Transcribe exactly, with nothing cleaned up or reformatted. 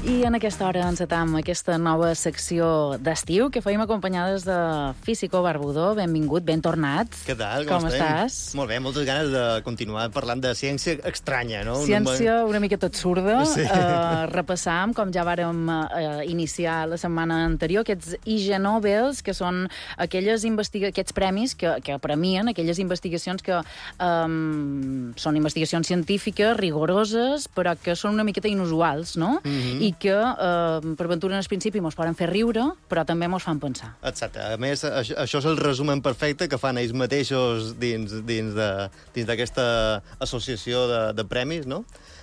I en aquesta hora encetam aquesta nova secció d'estiu que feim acompanyades de Físico Barbudó. Benvingut, ben tornat. Què tal? Com, Com estàs? Molt bé, moltes ganes de continuar parlant de ciència estranya, no? Ciència una miqueta absurda. Sí. Uh, repassam, com ja vàrem uh, iniciar la setmana anterior, aquests Ig Nobels, que són aquelles investiga aquests premis que, que premien aquelles investigacions que um, són investigacions científiques, rigoroses, però que són una miqueta inusuals, no? Mm-hmm. I que, eh, per ventura, en el principi mos poden fer riure, però també mos fan pensar. Exacte. A més, això, això és el resumen perfecte que fan ells mateixos dins dins de dins d'aquesta associació de, de premis, no?